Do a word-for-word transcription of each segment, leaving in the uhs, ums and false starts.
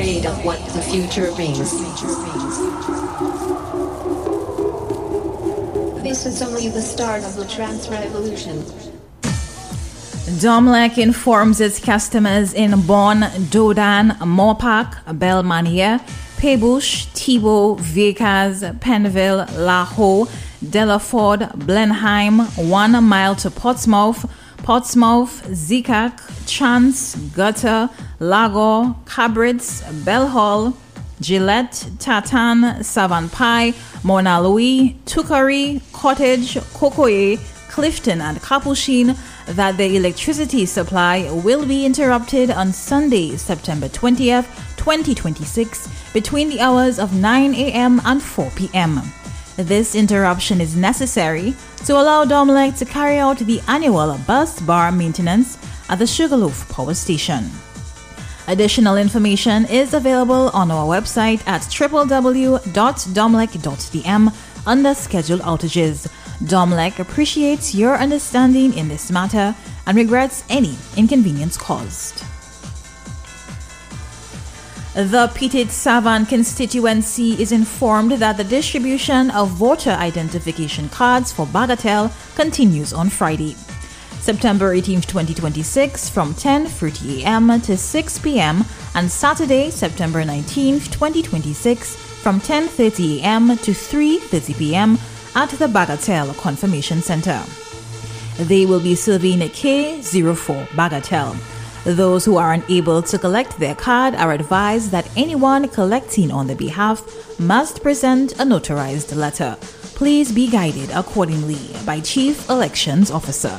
afraid of what the future brings. This is only the start of the trance revolution. Domlec informs its customers in Bonn, Dodan, Moorpark, Belmanier, Peebush, Thibault, Vickers, Penville, Laho, Delaford, Blenheim, one mile to Portsmouth, Portsmouth, Zikak, Chance, Gutter, Lago, Cabritz, Bellhall, Gillette, Tatan, Savonpie, Mona Louis, Tukari, Cottage, Cocoye, Clifton and Capuchin that the electricity supply will be interrupted on Sunday, September twentieth, twenty twenty-six between the hours of nine a.m. and four p.m. This interruption is necessary to allow Domlec to carry out the annual bus bar maintenance at the Sugarloaf Power Station. Additional information is available on our website at w w w dot domlec dot d m under scheduled outages. Domlec appreciates your understanding in this matter and regrets any inconvenience caused. The Petit Savon constituency is informed that the distribution of voter identification cards for Bagatelle continues on Friday, September eighteenth, twenty twenty-six from ten thirty a.m. to six p.m. and Saturday, September nineteenth, twenty twenty-six from ten thirty a.m. to three thirty p.m. at the Bagatelle Confirmation Center. They will be serving K zero four Bagatelle. Those who are unable to collect their card are advised that anyone collecting on their behalf must present a notarized letter. Please be guided accordingly by Chief Elections Officer.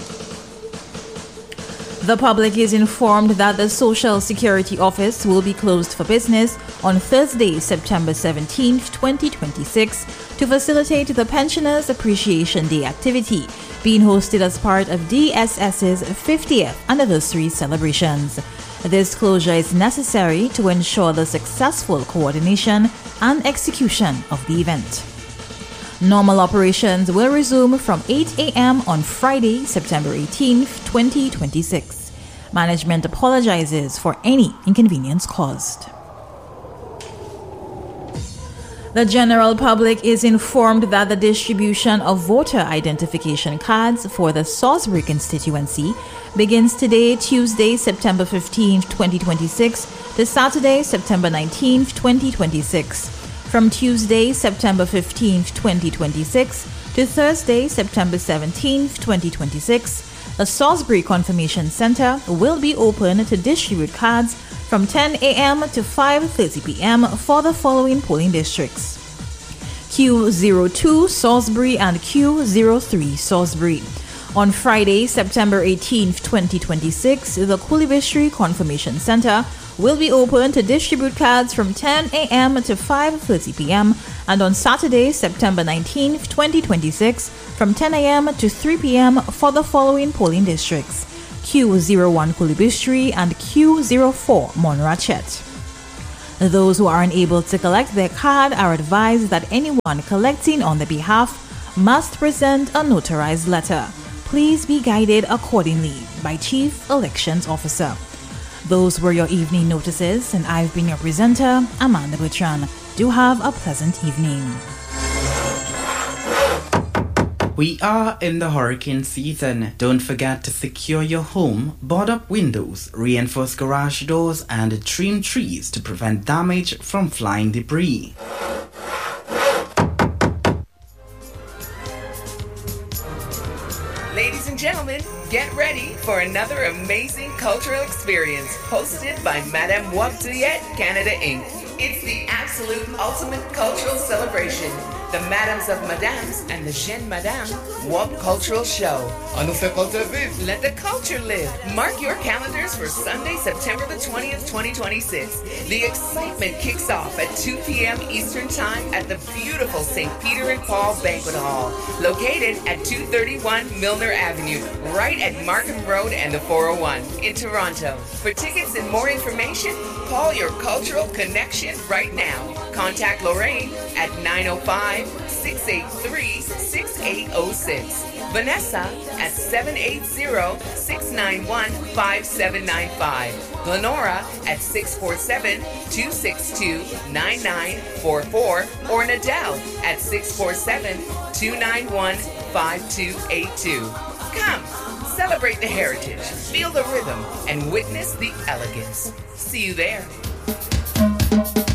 The public is informed that the Social Security Office will be closed for business on Thursday, September seventeenth, twenty twenty-six to facilitate the Pensioners Appreciation Day activity being hosted as part of D S S's fiftieth anniversary celebrations. This closure is necessary to ensure the successful coordination and execution of the event. Normal operations will resume from eight a.m. on Friday, September eighteenth, twenty twenty-six. Management apologizes for any inconvenience caused. The general public is informed that the distribution of voter identification cards for the Salisbury constituency begins today, Tuesday, September fifteenth, twenty twenty-six, to Saturday, September nineteenth, twenty twenty-six. From Tuesday, September fifteenth, twenty twenty-six, to Thursday, September seventeenth, twenty twenty-six, the Salisbury Confirmation Center will be open to distribute cards from ten a.m. to five thirty p.m. for the following polling districts: Q zero two Salisbury and Q zero three Salisbury. On Friday, September eighteenth, twenty twenty-six, the Coolibistry Confirmation Center will be open to distribute cards from ten a.m. to five thirty p.m. and on Saturday, September nineteenth, twenty twenty-six, from ten a.m. to three p.m. for the following polling districts: Q zero one Coolibistry and Q zero four Monrachet. Those who are unable to collect their card are advised that anyone collecting on their behalf must present a notarized letter. Please be guided accordingly by Chief Elections Officer. Those were your evening notices, and I've been your presenter, Amanda Bertrand. Do have a pleasant evening. We are in the hurricane season. Don't forget to secure your home, board up windows, reinforce garage doors, and trim trees to prevent damage from flying debris. Ladies and gentlemen, get ready for another amazing cultural experience hosted by Madame Wabduyet Canada Incorporated. It's the absolute ultimate cultural celebration. The Madames of Madames and the Jeune Madame Wab Cultural Show. On nous fait culture vivre. Let the culture live. Mark your calendars for Sunday, September the twentieth, twenty twenty-six. The excitement kicks off at two p.m. Eastern Time at the beautiful Saint Peter and Paul Banquet Hall, located at two thirty-one Milner Avenue, right at Markham Road and the four oh one in Toronto. For tickets and more information, call your cultural connection right now. Contact Lorraine at nine oh five, six eight three, six eight oh six. Vanessa at seven eight zero, six nine one, five seven nine five. Lenora at six four seven, two six two, nine nine four four or Nadell at six four seven, two nine one, five two eight two. Come, celebrate the heritage, feel the rhythm, and witness the elegance. See you there.